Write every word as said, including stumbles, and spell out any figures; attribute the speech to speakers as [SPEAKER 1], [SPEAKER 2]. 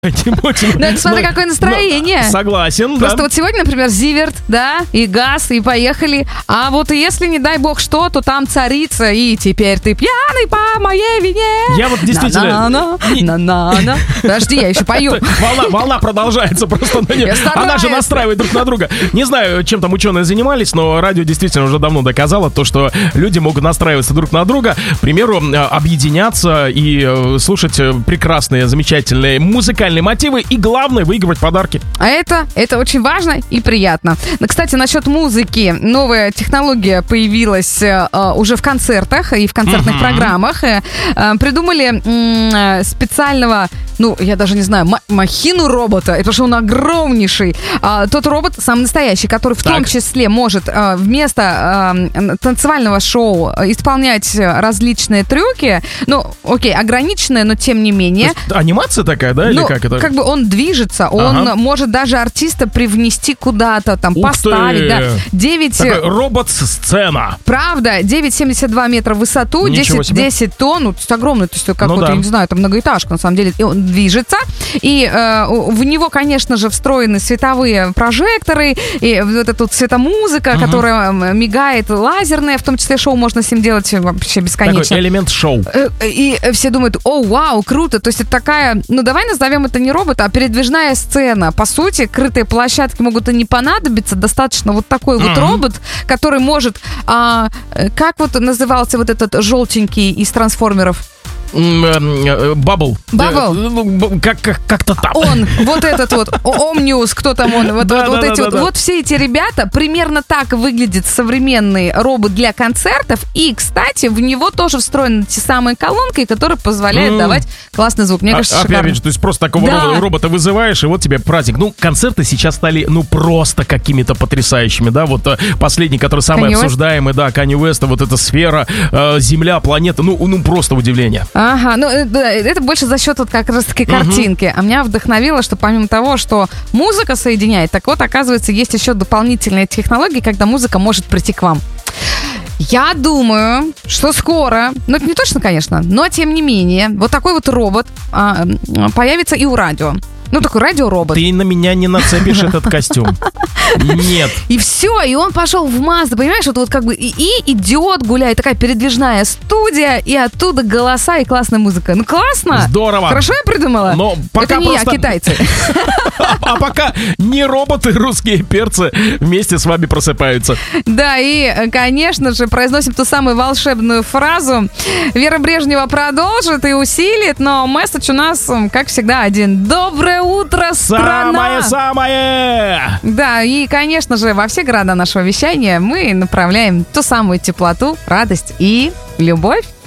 [SPEAKER 1] Тимати.
[SPEAKER 2] Ну, это смотри, какое настроение.
[SPEAKER 1] Согласен,
[SPEAKER 2] Просто
[SPEAKER 1] да.
[SPEAKER 2] вот сегодня, например, Зиверт, да, и Газ, и поехали. А вот если, не дай бог что, то там царица, и теперь ты пьяный по моей вине.
[SPEAKER 1] Я вот действительно...
[SPEAKER 2] На-на-на, на-на-на. Подожди, я еще пою.
[SPEAKER 1] Волна, волна продолжается просто на нее. Она же настраивает друг на друга. Не знаю, чем там ученые занимались, но радио действительно уже давно доказало то, что люди могут настраиваться друг на друга. К примеру, объединяться и слушать прекрасные, замечательные музыкальные мотивы и, главное, выигрывать подарки.
[SPEAKER 2] А это, это очень важно и приятно. Кстати, насчет музыки. Новая технология появилась э, уже в концертах и в концертных uh-huh. программах. Э, э, придумали э, специального, ну, я даже не знаю, м- махину робота, потому что он огромнейший. А, тот робот, самый настоящий, который в так. том числе может э, вместо э, танцевального шоу исполнять различные трюки. Ну, окей, ограниченные, но тем не менее.
[SPEAKER 1] То есть анимация такая, да, или
[SPEAKER 2] ну,
[SPEAKER 1] как это?
[SPEAKER 2] Как бы он движется, он ага. может даже артиста привнести куда-то, там, Ух поставить. Да. девять...
[SPEAKER 1] Такой робот-сцена.
[SPEAKER 2] Правда, девять целых семьдесят два метра в высоту, десять, десять тонн, ну, то есть огромный, то есть какой-то, ну, да. я не знаю, это многоэтажка, на самом деле, и он движется, и э, в него, конечно же, встроены световые прожекторы, и вот эта вот светомузыка, угу. которая мигает, лазерная, в том числе шоу можно с ним делать вообще бесконечно.
[SPEAKER 1] Такой элемент шоу.
[SPEAKER 2] И все думают, о, вау, круто, то есть это такая, ну, давай назовем это не робот, а передвижная сцена. По сути, крытые площадки могут и не понадобиться. Достаточно вот такой mm-hmm. вот робот, который может... А, как вот назывался вот этот желтенький из трансформеров?
[SPEAKER 1] Бабл.
[SPEAKER 2] Бабл?
[SPEAKER 1] Как, как, как-то там.
[SPEAKER 2] Он, вот этот вот, Омниус, кто там он, вот,
[SPEAKER 1] да,
[SPEAKER 2] вот,
[SPEAKER 1] да,
[SPEAKER 2] эти
[SPEAKER 1] да,
[SPEAKER 2] вот,
[SPEAKER 1] да.
[SPEAKER 2] вот все эти ребята, примерно так выглядит современный робот для концертов, и, кстати, в него тоже встроены те самые колонки, которые позволяют mm. давать классный звук. Мне кажется,
[SPEAKER 1] а,
[SPEAKER 2] шикарно.
[SPEAKER 1] Опять же, то есть просто такого
[SPEAKER 2] да.
[SPEAKER 1] робота, робота вызываешь, и вот тебе праздник. Ну, концерты сейчас стали, ну, просто какими-то потрясающими, да, вот последний, который самый Kanye обсуждаемый, West? Да, Kanye West, вот эта сфера, э, Земля, планета, ну, ну, просто удивление.
[SPEAKER 2] Ага, ну, это больше за счет вот как раз-таки картинки. Uh-huh. А меня вдохновило, что помимо того, что музыка соединяет, так вот, оказывается, есть еще дополнительные технологии, когда музыка может прийти к вам. Я думаю, что скоро, ну это не точно, конечно, но тем не менее, вот такой вот робот а, появится и у радио. Ну, такой радиоробот.
[SPEAKER 1] Ты на меня не нацепишь этот костюм. Нет.
[SPEAKER 2] И все, и он пошел в массу, понимаешь, вот, вот как бы и, и идет, гуляет, такая передвижная студия, и оттуда голоса и классная музыка. Ну, классно.
[SPEAKER 1] Здорово.
[SPEAKER 2] Хорошо я придумала?
[SPEAKER 1] Но пока
[SPEAKER 2] это не
[SPEAKER 1] просто...
[SPEAKER 2] я, китайцы.
[SPEAKER 1] А пока не роботы, русские перцы вместе с вами просыпаются.
[SPEAKER 2] Да, и, конечно же, произносим ту самую волшебную фразу. Вера Брежнева продолжит и усилит, но месседж у нас, как всегда, один. Доброе утро, страна!
[SPEAKER 1] Самое-самое!
[SPEAKER 2] Да, и, конечно же, во все города нашего вещания мы направляем ту самую теплоту, радость и любовь.